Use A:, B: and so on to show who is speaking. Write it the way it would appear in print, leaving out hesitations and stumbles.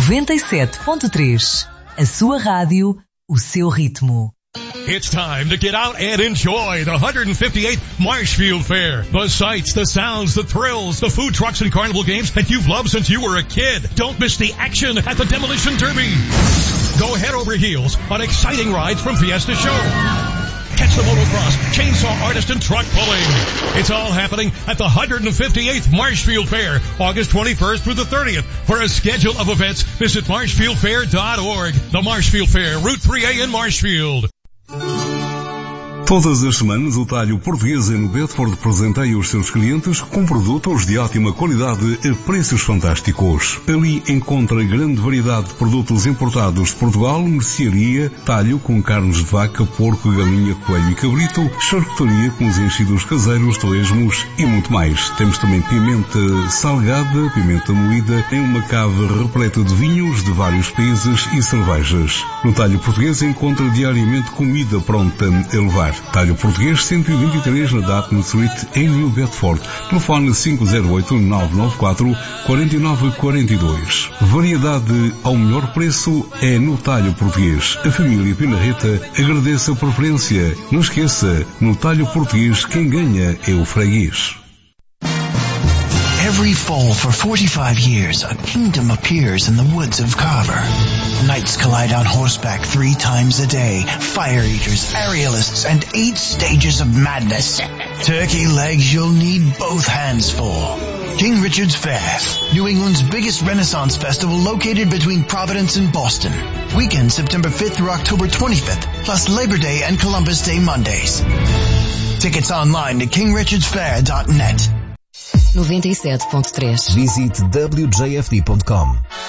A: 97.3. A sua rádio, o seu ritmo.
B: It's time to get out and enjoy the 158th Marshfield Fair. The sights, the sounds, the thrills, the food trucks and carnival games that you've loved since you were a kid. Don't miss the action at the Demolition Derby. Go head over heels on exciting rides from Fiesta Show. Catch the motocross, chainsaw artist, and truck pulling. It's all happening at the 158th Marshfield Fair, August 21st through the 30th. For a schedule of events, visit marshfieldfair.org. The Marshfield Fair, Route 3A in Marshfield.
C: Todas as semanas, o Talho Português no Bedford presenteia os seus clientes com produtos de ótima qualidade a preços fantásticos. Ali encontra grande variedade de produtos importados de Portugal, mercearia, talho com carnes de vaca, porco, galinha, coelho e cabrito, charcutaria com os enchidos caseiros, torresmos e muito mais. Temos também pimenta salgada, pimenta moída, em uma cave repleta de vinhos de vários países e cervejas. No Talho Português encontra diariamente comida pronta a levar. Talho Português 123 na Dartmouth Street em New Bedford. Telefone 508-994-4942. Variedade ao melhor preço é no Talho Português. A família Pinarreta agradece a preferência. Não esqueça, no Talho Português quem ganha é o freguês.
D: Every fall for 45 years, a kingdom appears in the woods of Carver. Knights collide on horseback 3 times a day, fire eaters, aerialists, and 8 stages of madness. Turkey legs you'll need both hands for. King Richard's Fair, New England's biggest Renaissance festival located between Providence and Boston. Weekend September 5th through October 25th, plus Labor Day and Columbus Day Mondays. Tickets online at kingrichardsfair.net.
A: 97.3.
E: Visite wjfd.com.